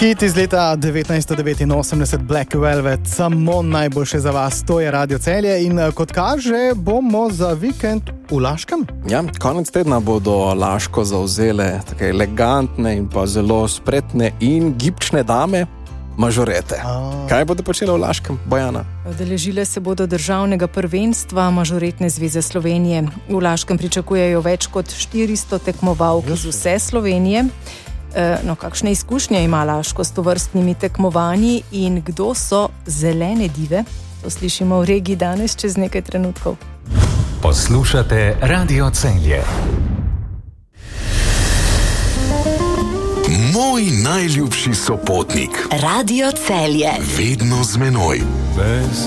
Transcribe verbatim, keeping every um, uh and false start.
Hit iz leta devetnajststo devetinosemdeset, Black Velvet, samo najboljše za vas, to je Radio Celje in kot kaže, bomo za vikend v Laškem. Ja, konec tedna bodo Laško zavzele tako elegantne in pa zelo spretne in gibčne dame, mažorete. A... Kaj bodo počele v Laškem, Bojana? Udeležile se bodo državnega prvenstva Mažoretne zveze Slovenije. V Laškem pričakujejo več kot štiristo tekmovalk iz vse Slovenije. No, kakšne izkušnje ima Laško s tovrstnimi tekmovanji in kdo so zelene dive? To slišimo v regiji danes čez nekaj trenutkov. Poslušate Radio Celje. Moj najljubši sopotnik. Radio Celje. Vedno z menoj.